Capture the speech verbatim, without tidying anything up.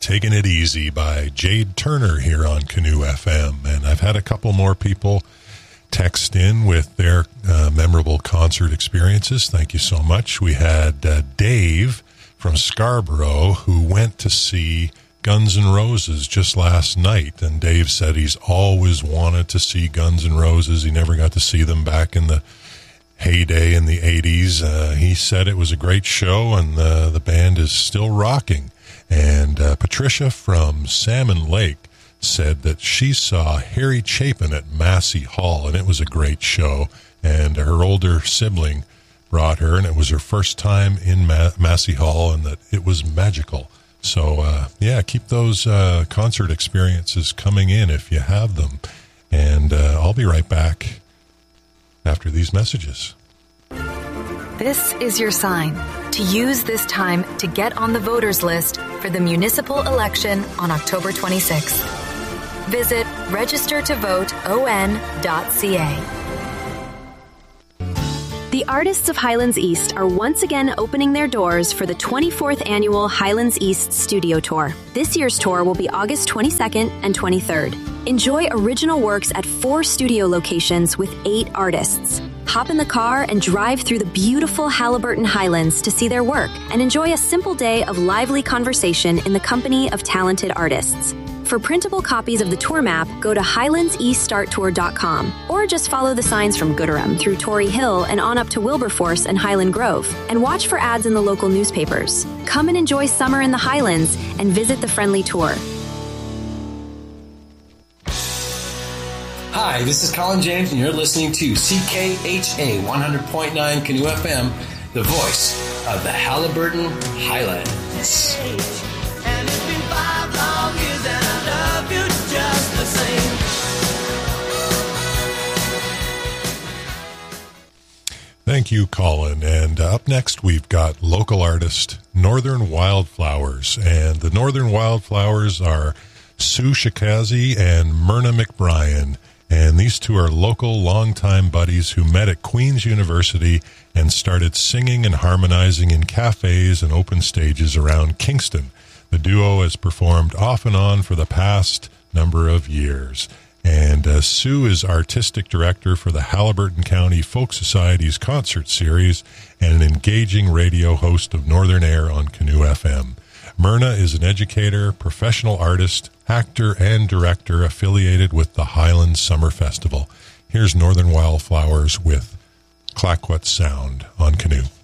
Taking It Easy by Jade Turner here on Canoe F M. And I've had a couple more people text in with their uh, memorable concert experiences. Thank you so much. We had uh, Dave from Scarborough who went to see Guns N' Roses just last night. And Dave said he's always wanted to see Guns N' Roses. He never got to see them back in the heyday in the eighties. Uh, he said it was a great show and uh, the band is still rocking. And uh, Patricia from Salmon Lake said that she saw Harry Chapin at Massey Hall, and it was a great show. And her older sibling brought her, and it was her first time in Ma- Massey Hall, and that it was magical. So, uh, yeah, keep those uh, concert experiences coming in if you have them. And uh, I'll be right back after these messages. This is your sign to use this time to get on the voters list for the municipal election on October twenty-sixth. Visit register to vote o n dot c a. The Artists of Highlands East are once again opening their doors for the twenty-fourth annual Highlands East Studio Tour. This year's tour will be August twenty-second and twenty-third. Enjoy original works at four studio locations with eight artists. Hop in the car and drive through the beautiful Haliburton Highlands to see their work and enjoy a simple day of lively conversation in the company of talented artists. For printable copies of the tour map, go to highlands east start tour dot com or just follow the signs from Gooderham through Tory Hill and on up to Wilberforce and Highland Grove, and watch for ads in the local newspapers. Come and enjoy summer in the Highlands and visit the friendly tour. Hi, this is Colin James, and you're listening to C K H A one hundred point nine Canoe F M, the voice of the Haliburton Highlands. And it's been five long years, and I love you just the same. Thank you, Colin. And uh, up next, we've got local artist Northern Wildflowers. And the Northern Wildflowers are Sue Shikazi and Myrna McBrien. And these two are local, longtime buddies who met at Queen's University and started singing and harmonizing in cafes and open stages around Kingston. The duo has performed off and on for the past number of years. And uh, Sue is artistic director for the Haliburton County Folk Society's concert series and an engaging radio host of Northern Air on Canoe F M. Myrna is an educator, professional artist, actor, and director affiliated with the Highlands Summer Festival. Here's Northern Wildflowers with Clayoquot Sound on Canoe.